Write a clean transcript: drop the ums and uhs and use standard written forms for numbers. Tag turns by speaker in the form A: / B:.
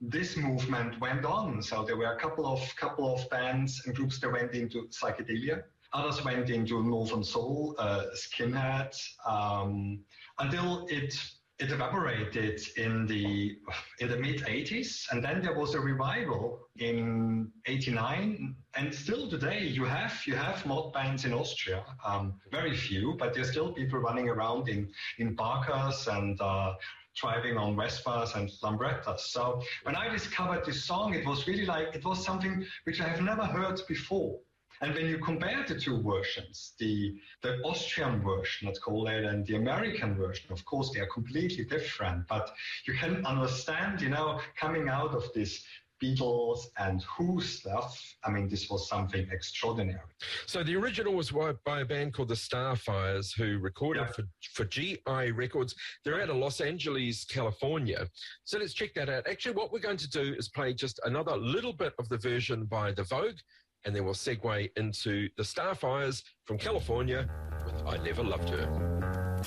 A: this movement went on. So there were a couple of bands and groups that went into psychedelia. Others went into Northern Soul, Skinhead, until it evaporated in the mid 80s, and then there was a revival in 89, and still today you have mod bands in Austria, very few, but there's still people running around in Barkers and driving on Vespas and Lambrettas. So when I discovered this song, it was really like, it was something which I have never heard before. And when you compare the two versions, the Austrian version, let's call it, and the American version, of course, they are completely different. But you can understand, coming out of this Beatles and Who stuff, I mean, this was something extraordinary.
B: So the original was by a band called the Starfires, who recorded for GI Records. They're out of Los Angeles, California. So let's check that out. Actually, what we're going to do is play just another little bit of the version by The Vogue, and then we'll segue into the Starfires from California with I Never Loved Her.